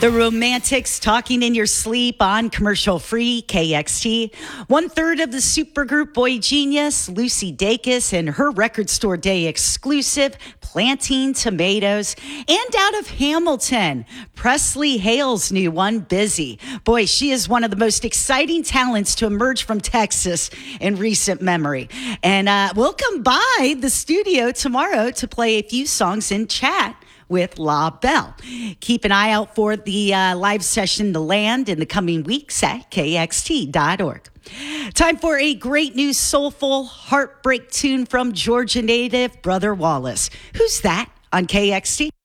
The Romantics talking in your sleep on commercial-free KXT. 1/3 of the supergroup Boy Genius, Lucy Dacus, and her Record Store Day exclusive, Planting Tomatoes. And out of Hamilton, Presley Hale's new one, Busy. Boy, she is one of the most exciting talents to emerge from Texas in recent memory. And we'll come by the studio tomorrow to play a few songs and chat with La Belle. Keep an eye out for the live session to land in the coming weeks at KXT.org. Time for a great new soulful heartbreak tune from Georgia native Brother Wallace. Who's that on KXT?